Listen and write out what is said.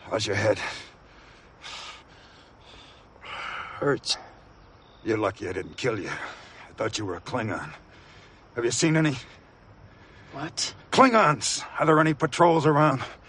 How's your head? Hurts. You're lucky I didn't kill you. I thought you were a Klingon. Have you seen any? What? Klingons! Are there any patrols around?